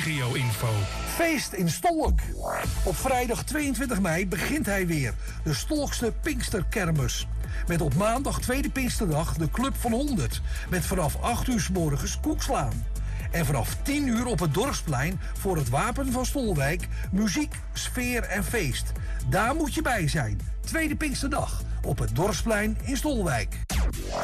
regio-info. Feest in Stolk. Op vrijdag 22 mei begint hij weer. De Stolkse Pinksterkermis. Met op maandag tweede Pinksterdag de Club van 100. Met vanaf 8 uur 's morgens koekslaan. En vanaf 10 uur op het Dorpsplein voor het Wapen van Stolwijk muziek, sfeer en feest. Daar moet je bij zijn. Tweede Pinksterdag op het Dorpsplein in Stolwijk.